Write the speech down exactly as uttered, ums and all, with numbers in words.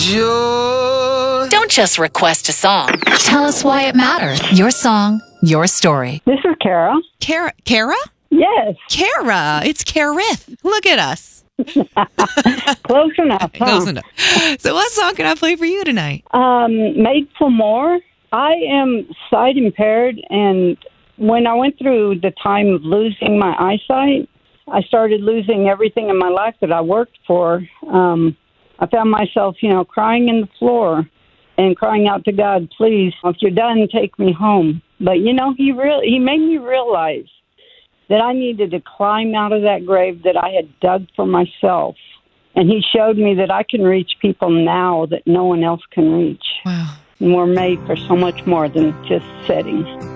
Joy. Don't just request a song. Tell us why it matters. Your song, your story. This is Kara. Kara? Kara? Yes. Kara. It's Karith. Look at us. Close enough. Huh? Close enough. So what song can I play for you tonight? Um, Made for More. I am sight impaired, and when I went through the time of losing my eyesight, I started losing everything in my life that I worked for. Um, I found myself, you know, crying in the floor and crying out to God, please, if you're done, take me home. But, you know, he really, he made me realize that I needed to climb out of that grave that I had dug for myself. And he showed me that I can reach people now that no one else can reach. Wow. And we're made for so much more than just settings.